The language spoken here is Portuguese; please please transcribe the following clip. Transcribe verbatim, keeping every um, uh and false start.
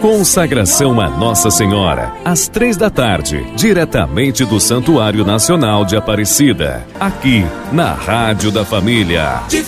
Consagração a Nossa Senhora, às três da tarde, diretamente do Santuário Nacional de Aparecida, aqui na Rádio da Família.